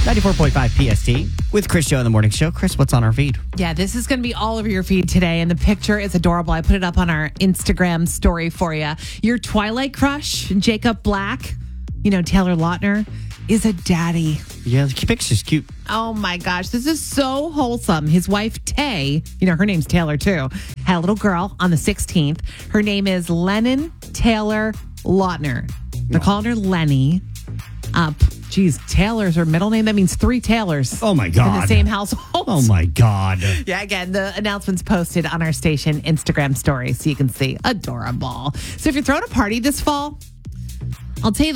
94.5 PST with Chris Show in the Morning Show. Chris, what's on our feed? Yeah, this is going to be all over your feed today, and the picture is adorable. I put it up on our Instagram story for you. Your Twilight crush, Jacob Black, Taylor Lautner, is a daddy. Yeah, the picture's cute. Oh my gosh, this is so wholesome. His wife, Tay, her name's Taylor too, had a little girl on the 16th. Her name is Lennon Taylor Lautner. They're calling her Lenny. Taylor's her middle name. That means 3 Taylors. Oh my God. In the same household. Oh my God. Yeah, again, the announcement's posted on our station Instagram story so you can see. Adorable. So if you're throwing a party this fall, I'll tell you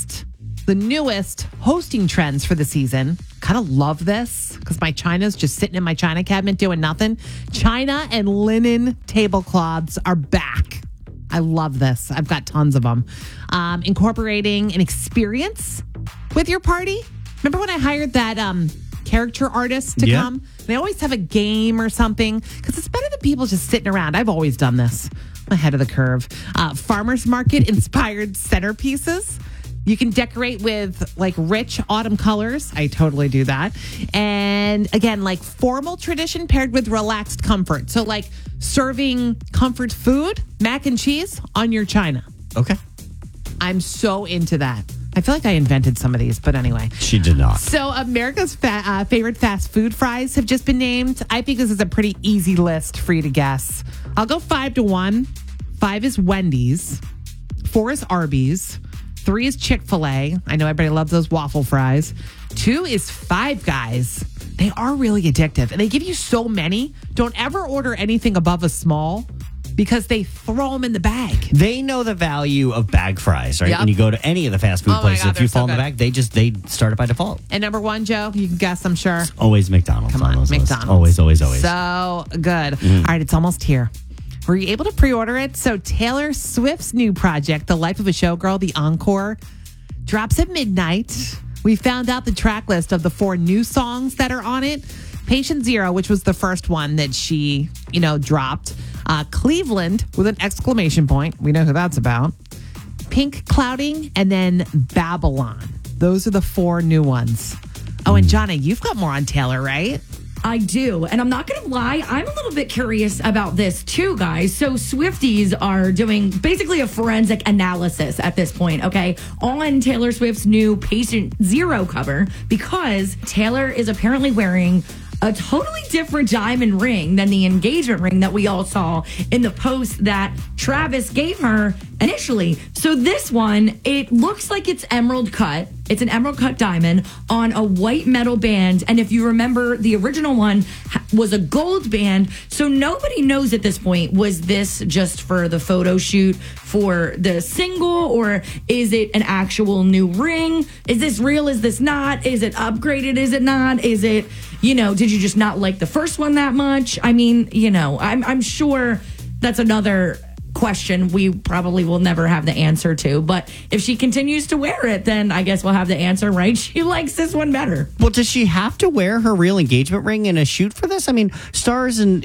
the newest hosting trends for the season. Kind of love this because my china's just sitting in my china cabinet doing nothing. China and linen tablecloths are back. I love this. I've got tons of them. Incorporating an experience with your party. Remember when I hired that character artist to come? They always have a game or something because it's better than people just sitting around. I've always done this. I'm ahead of the curve. Farmers market inspired centerpieces. You can decorate with rich autumn colors. I totally do that. And again, formal tradition paired with relaxed comfort. So serving comfort food, mac and cheese on your china. Okay. I'm so into that. I feel like I invented some of these, but anyway. She did not. So America's favorite fast food fries have just been named. I think this is a pretty easy list for you to guess. I'll go 5 to 1. 5 is Wendy's. 4 is Arby's. 3 is Chick-fil-A. I know everybody loves those waffle fries. 2 is Five Guys. They are really addictive, and they give you so many. Don't ever order anything above a small because they throw them in the bag. They know the value of bag fries, right? Yep. When you go to any of the fast food places, God, if you they're fall so in the good. bag, they start it by default. And number 1, Joe, you can guess, I'm sure. It's always McDonald's. Come on, those lists. McDonald's. Always. So good. All right, it's almost here. Were you able to pre-order it? So Taylor Swift's new project, The Life of a Showgirl, The Encore, drops at midnight. We found out the track list of the 4 new songs that are on it. Patient Zero, which was the first one that she, dropped. Cleveland with an exclamation point. We know who that's about. Pink Clouding, and then Babylon. Those are the 4 new ones. Oh, and Jonna, you've got more on Taylor, right? I do. And I'm not going to lie, I'm a little bit curious about this too, guys. So Swifties are doing basically a forensic analysis at this point, okay, on Taylor Swift's new Patient Zero cover because Taylor is apparently wearing a totally different diamond ring than the engagement ring that we all saw in the post that Travis gave her initially. So this one, it looks like it's emerald cut. It's an emerald cut diamond on a white metal band. And if you remember, the original one was a gold band. So nobody knows at this point, was this just for the photo shoot for the single, or is it an actual new ring? Is this real? Is this not? Is it upgraded? Is it not? Is it, did you just not like the first one that much? I mean, I'm sure that's another question we probably will never have the answer to, but if she continues to wear it, then I guess we'll have the answer, right? She likes this one better. Well, does she have to wear her real engagement ring in a shoot for this? I mean, stars and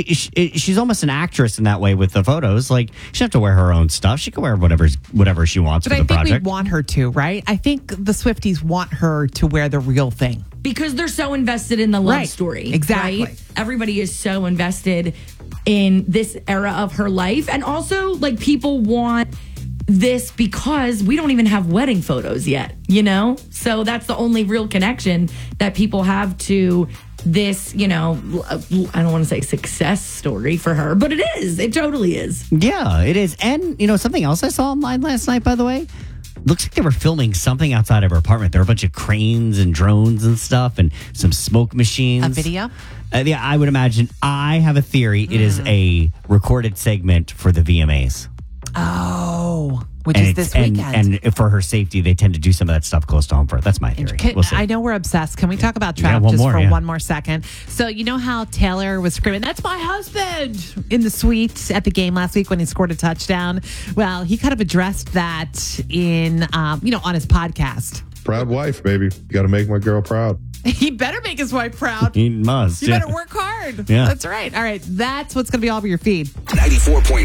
she's almost an actress in that way with the photos. She doesn't have to wear her own stuff. She can wear whatever she wants for the project. But I think we want her to, right? I think the Swifties want her to wear the real thing because they're so invested in the love story. Exactly. Right? Everybody is so invested in this era of her life. And also, people want this because we don't even have wedding photos yet, So that's the only real connection that people have to this, I don't want to say success story for her, but it is. It totally is. Yeah, it is. And, something else I saw online last night, by the way, looks like they were filming something outside of her apartment. There were a bunch of cranes and drones and stuff and some smoke machines. A video? Yeah, I would imagine. I have a theory. It is a recorded segment for the VMAs. Oh, which is this weekend. And for her safety, they tend to do some of that stuff close to home for her. That's my theory. We'll see. I know we're obsessed. Can we talk about Trav one more second? So you know how Taylor was screaming, "That's my husband," in the suite at the game last week when he scored a touchdown? Well, he kind of addressed that in, on his podcast. Proud wife, baby. You got to make my girl proud. He better make his wife proud. He must. You better work hard. Yeah. That's right. All right. That's what's going to be all over your feed. 94.5